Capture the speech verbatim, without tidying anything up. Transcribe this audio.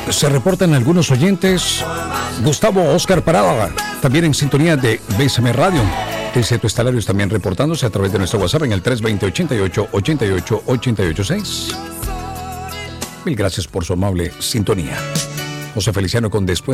Se reportan algunos oyentes. Gustavo Oscar Parada, también en sintonía de B S M Radio. Dice tu Estalarios también reportándose a través de nuestro WhatsApp en el tres dos cero, ochenta y ocho, ochenta y ocho, ochenta y ocho seis. Mil gracias por su amable sintonía. José Feliciano con Después